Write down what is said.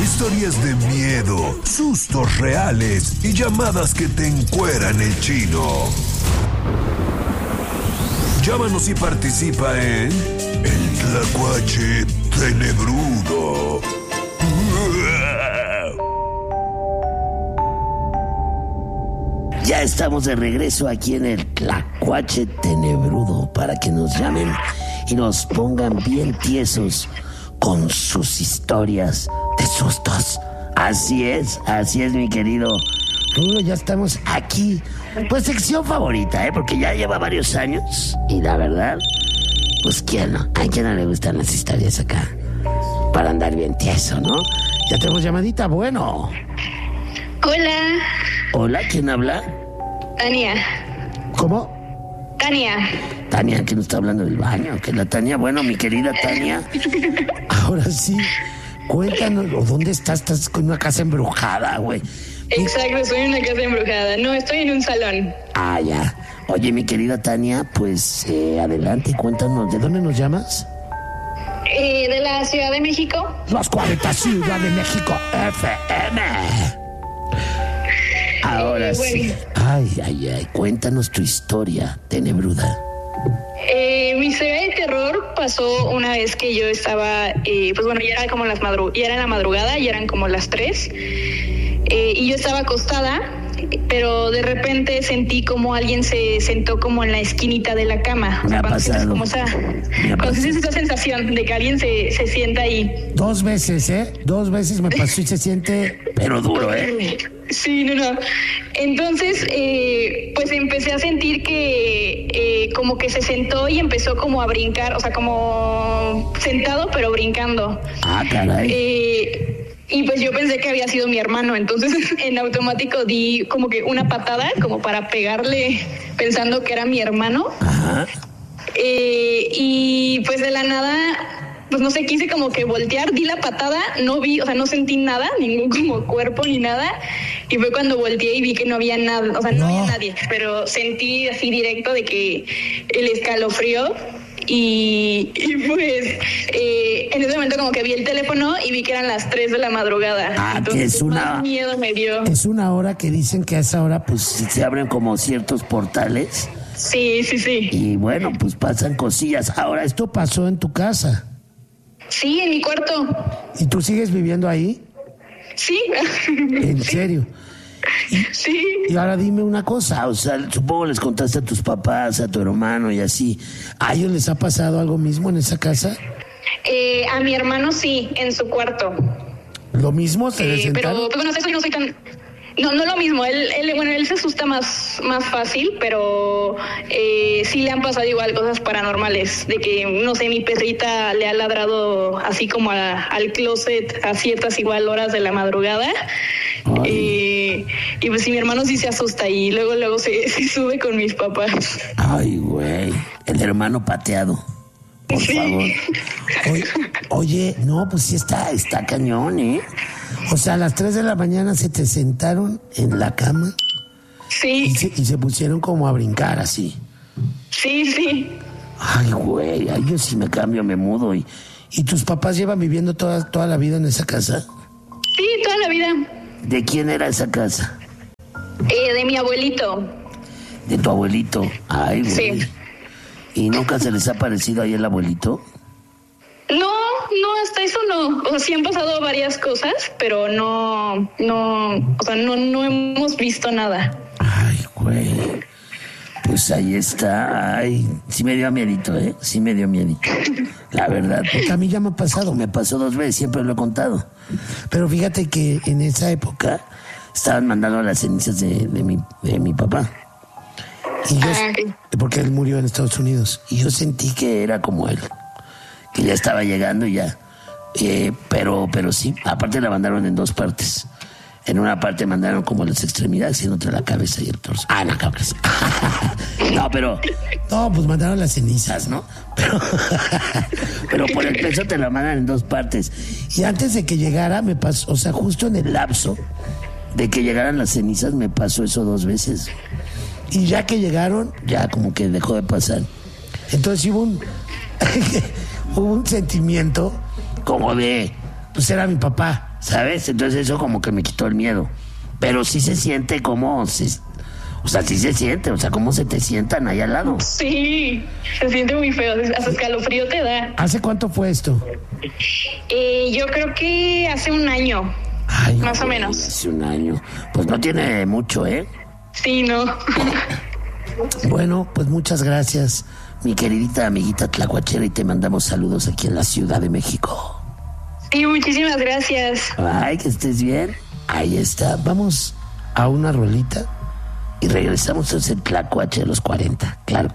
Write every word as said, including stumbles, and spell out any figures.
Historias de miedo, sustos reales y llamadas que te encueran el chino. Llámanos y participa en El Tlacuache Tenebrudo. Ya estamos de regreso aquí en el Tlacuache Tenebrudo para que nos llamen y nos pongan bien tiesos con sus historias de sustos. Así es, así es, mi querido Rulo, ya estamos aquí. Pues sección favorita, ¿eh? Porque ya lleva varios años y la verdad, pues quién no, a quién no le gustan las historias acá para andar bien tieso, ¿no? Ya tenemos llamadita, bueno. Hola. Hola, ¿quién habla? Tania. ¿Cómo? Tania. Tania, ¿quién nos está hablando del baño? ¿Que la Tania? Bueno, mi querida Tania, ahora sí, cuéntanos, ¿dónde estás? ¿Estás con una casa embrujada, güey? Exacto, estoy en una casa embrujada. No, estoy en un salón. Ah, ya. Oye, mi querida Tania, pues eh, adelante, cuéntanos, ¿de dónde nos llamas? Eh, de la Ciudad de México. Los cuarenta Ciudad de México F M. Ahora Eh, sí. bueno. Ay, ay, ay, cuéntanos tu historia tenebruda. Eh, mi historia de terror pasó una vez que yo estaba, eh, pues bueno, ya era como las madru- ya era en la madrugada, ya eran como las tres, eh, y yo estaba acostada, pero de repente sentí como alguien se sentó como en la esquinita de la cama. O Me sea, ha cuando sientes pasado. como esa, Me ha cuando sientes pasado. esa sensación de que alguien se, se sienta ahí. Dos veces, ¿eh? Dos veces me pasó y se siente, pero duro, ¿eh? Sí, no, no. Entonces, eh, pues empecé a sentir que eh, como que se sentó y empezó como a brincar, o sea, como sentado pero brincando. Ah, caray. Eh, y pues yo pensé que había sido mi hermano, entonces en automático di como que una patada como para pegarle pensando que era mi hermano. Ajá. Eh, y pues de la nada, pues no sé, quise como que voltear, di la patada, no vi, o sea, no sentí nada, ningún como cuerpo ni nada, y fue cuando volteé y vi que no había nada, o sea, no, No. había nadie, pero sentí así directo de que el escalofrío. Y, y pues eh, en ese momento como que vi el teléfono y vi que eran las tres de la madrugada. Ah, que Entonces es una- más miedo me dio. Es una hora que dicen que a esa hora pues se abren como ciertos portales Sí, sí, sí. y bueno, pues pasan cosillas. Ahora, esto pasó en tu casa. Sí, en mi cuarto. ¿Y tú sigues viviendo ahí? Sí. ¿En serio? Sí. Y ahora dime una cosa, o sea, supongo les contaste a tus papás, a tu hermano y así. ¿A ellos les ha pasado algo mismo en esa casa? Eh, a mi hermano sí, en su cuarto. ¿Lo mismo? ¿Se les Eh, pero sentaron? pues, bueno, eso yo no soy tan... No, no lo mismo. Él, él, bueno, él se asusta más, más fácil, pero eh, sí le han pasado igual cosas paranormales. De que, no sé, mi perrita le ha ladrado así como a- al closet a ciertas igual horas de la madrugada. Eh, y pues sí, mi hermano sí se asusta y luego, luego se, se sube con mis papás. Ay, güey, el hermano pateado. Por Sí. favor. Oye, oye, no, pues sí está, está cañón, ¿eh? O sea, a las tres de la mañana se te sentaron en la cama y Sí, se, y se pusieron como a brincar así. sí, sí. Ay, güey, ay, yo sí me cambio, me mudo. ¿Y, y tus papás llevan viviendo toda, toda la vida en esa casa? Sí, toda la vida. ¿De quién era esa casa? Eh, de mi abuelito. De tu abuelito. Ay, güey. Sí. ¿Y nunca se les ha parecido ahí el abuelito? No, no, hasta eso no. O sea, sí han pasado varias cosas, pero no, no, o sea, no, no hemos visto nada. Ay, güey. Pues ahí está. Ay, sí me dio miedito, ¿eh? Sí me dio miedito. La verdad, porque a mí ya me ha pasado. Me pasó dos veces, siempre lo he contado. Pero fíjate que en esa época estaban mandando las cenizas de, de, mi, de mi papá. Y yo, Ah, ok. porque él murió en Estados Unidos. Y yo sentí que era como él. Que ya estaba llegando y ya. Eh, pero, pero sí, aparte la mandaron en dos partes. En una parte mandaron como las extremidades y en otra la cabeza y el torso. Ah, la cabeza. No, pero... No, pues mandaron las cenizas, ¿no? Pero, pero por el peso te la mandan en dos partes. Y antes de que llegara, me pasó... O sea, justo en el lapso de que llegaran las cenizas, me pasó eso dos veces. Y ya que llegaron, ya como que dejó de pasar. Entonces hubo un... hubo un sentimiento como de... Pues era mi papá. ¿sabes? Entonces eso como que me quitó el miedo. Pero sí se siente como... Si, o sea, sí se siente, o sea, cómo se te sientan ahí al lado. Sí, se siente muy feo, hasta escalofrío te da. ¿Hace cuánto fue esto? Eh, yo creo que hace un año, Ay, más güey, o menos. Hace un año. Pues no tiene mucho, ¿eh? Sí, no. Bueno, pues muchas gracias, mi queridita amiguita tlacuachera, y te mandamos saludos aquí en la Ciudad de México. Sí, muchísimas gracias. Ay, que estés bien. Ahí está. Vamos a una rolita y regresamos a ese tlacuache de los cuarenta. Claro que